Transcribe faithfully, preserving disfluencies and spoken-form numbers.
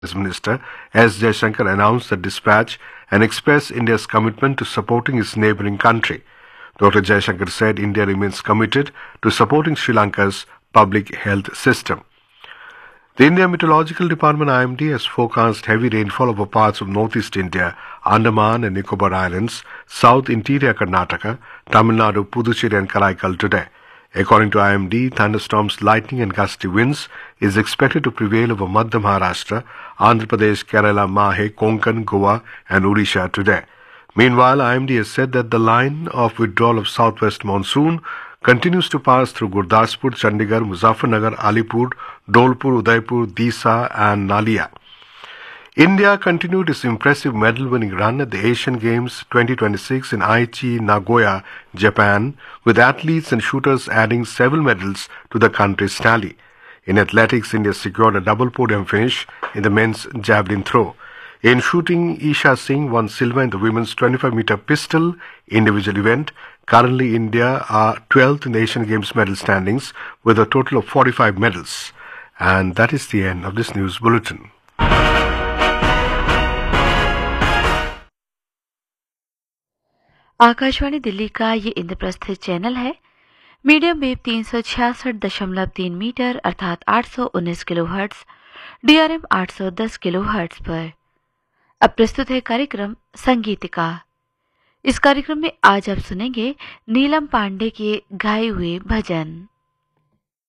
Minister S. Jaishankar announced the dispatch and expressed India's commitment to supporting its neighboring country. Doctor Jaishankar said India remains committed to supporting Sri Lanka's public health system. The India Meteorological Department I M D has forecast heavy rainfall over parts of northeast India, Andaman and Nicobar Islands, south interior Karnataka, Tamil Nadu, Puducherry and Karaikal today. According to I M D, thunderstorms, lightning and gusty winds is expected to prevail over Madhya Maharashtra, Andhra Pradesh, Kerala, Mahe, Konkan, Goa and Odisha today. Meanwhile, I M D has said that the line of withdrawal of southwest monsoon continues to pass through Gurdaspur, Chandigarh, Muzaffarnagar, Alipur, Dholpur, Udaipur, Disa and Nalia. India continued its impressive medal-winning run at the Asian Games twenty twenty-six in Aichi, Nagoya, Japan, with athletes and shooters adding several medals to the country's tally. In athletics, India secured a double podium finish in the men's javelin throw. In shooting, Isha Singh won silver in the women's twenty-five meter pistol individual event. Currently, India are twelfth in the Asian Games medal standings with a total of forty-five medals. And that is the end of this news bulletin. Akashvani Delhi का ये Indraprastha channel है। Medium wave तीन सौ छियासठ दशमलव तीन metre अर्थात आठ सौ उन्नीस किलो हर्ट्ज, डीआरएम आठ सौ दस किलो हर्ट्ज पर। अब प्रस्तुत है कार्यक्रम संगीतिका। इस कार्यक्रम में आज आप सुनेंगे नीलम पांडे के गाए हुए भजन।